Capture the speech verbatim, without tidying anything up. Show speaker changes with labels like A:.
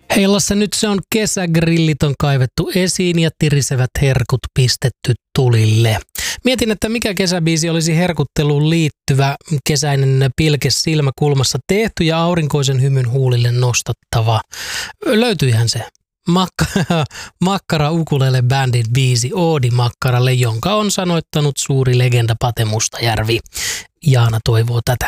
A: Hei Lasse, nyt se on kesägrillit on kaivettu esiin ja tirisevät herkut pistetty tulille. Mietin, että mikä kesäbiisi olisi herkutteluun liittyvä kesäinen pilke silmäkulmassa tehty ja aurinkoisen hymyn huulille nostattava. Löytyihän se. Makka- Makkara Ukulele Bandin biisi Oodi Makkaralle, jonka on sanoittanut suuri legenda Pate Mustajärvi. Jaana toivoo tätä.